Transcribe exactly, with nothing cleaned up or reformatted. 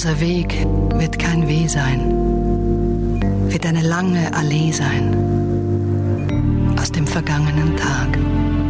Unser Weg wird kein Weh sein, wird eine lange Allee sein aus dem vergangenen Tag.